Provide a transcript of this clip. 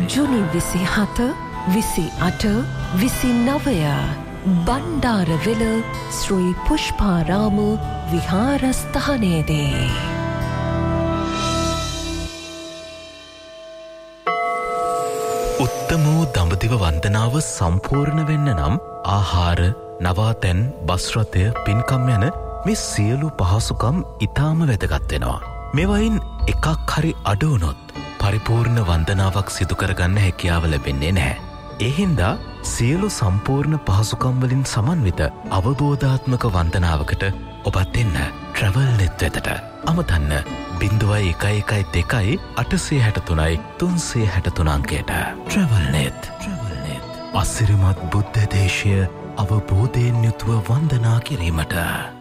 ජුනි 27, 28, 29 බණ්ඩාරවෙල ශ්‍රී පුෂ්පාරාම විහාරස්ථානයේදී. උත්තම වූ දඹදිව වන්දනාව සම්පූර්ණ වෙන්න නම් ආහාර, නවාතැන්, බස් රථය, පින්කම් යන මේ සියලු පහසුකම් ඉතාම වැදගත් වෙනවා. මේවයින් එකක් හරි අඩු වුණොත් පරිපූර්ණ වන්දනාවක් සිදු කරගන්න හැකියාව ලැබෙන්නේ නැහැ. ඒ හින්දා සියලු සම්පූර්ණ පහසුකම් වලින් සමන්විත අවබෝධාත්මක වන්දනාවකට ඔබත් එන්න TravelNet වෙතට. අමතන්න 0112 863 363 අංකයට. TravelNet. අසිරිමත් බුද්ධ දේශය අවබෝධයෙන් යුතුව වන්දනා කිරීමට.